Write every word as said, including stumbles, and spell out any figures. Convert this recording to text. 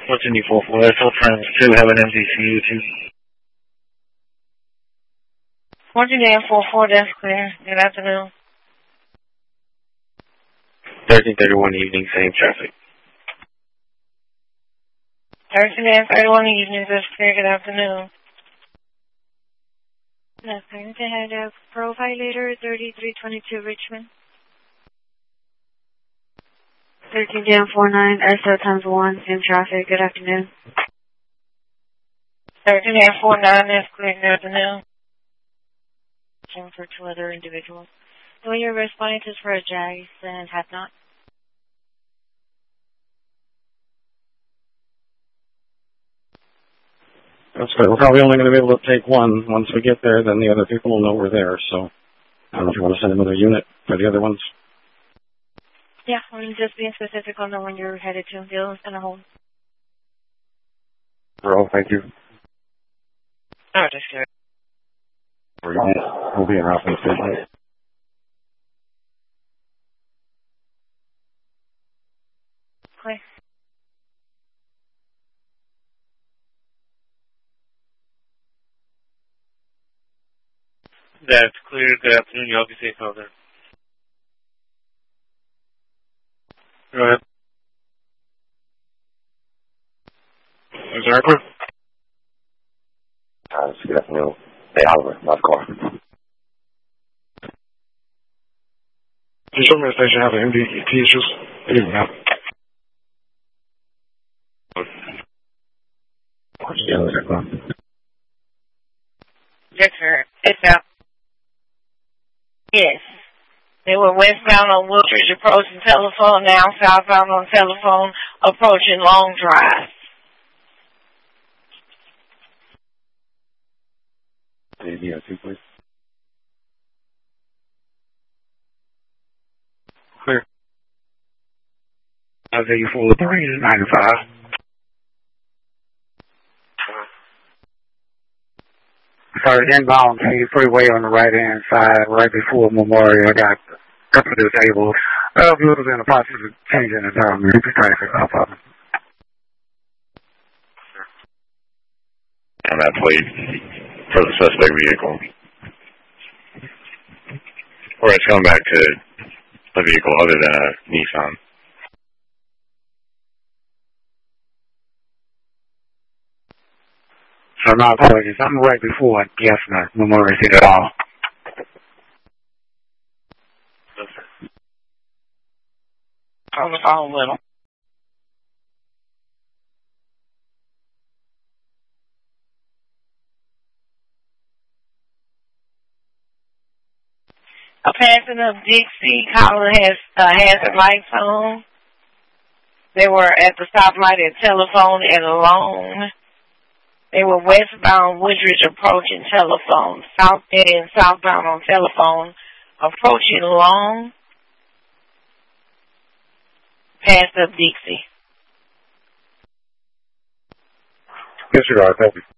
Virginia four four, that's all times two, have an M D C U two. Virginia four four, that's clear. Good afternoon. thirteen thirty-one evening, same traffic. thirteen thirty-one evening, that's clear. Good afternoon. Good afternoon. I had a profilator, thirty-three twenty-two Richmond. thirteen down four nine, S O times one, same traffic. Good afternoon. thirteen four nine, that's clear. Good afternoon. Same for two other individuals. The one you're responding to is for a Jags and have not. That's good. We're probably only going to be able to take one. Once we get there, then the other people will know we're there. So I don't know if you want to send another unit for the other ones. Yeah, I'm just being specific on the one you're headed to. The other one's going to hold. Earl, thank you. Oh, just good. We'll be in Ralph in the station. Okay. That's clear. Good afternoon. Y'all be safe out there. Go ahead. Is there a crew? Uh, good afternoon. Hey, Oliver, not the car. You told me the station have M D T issues. They didn't have. Yes, sir. It's out. Yes. They were westbound on Woodridge approaching Telephone, now southbound on Telephone approaching Long Drive. A D two, please. Clear. I'll take you for the three ninety-five. Sorry, inbound King Freeway on the right-hand side, right before Memorial. I got a couple of disabled. Uh, we was in the process of changing the time. We just trying to figure out something. And that plate for the suspect vehicle. Or it's going back to a vehicle other than a Nissan. So my apologies. I'm right before yes, no, Memorial hit at all. On the phone with them. A passing of Dixie, caller has uh, hazard lights on. They were at the stoplight at Telephone and Alone. They were westbound Woodridge approaching Telephone, south and southbound on Telephone, approaching Long, past up Dixie. Disregard, thank you.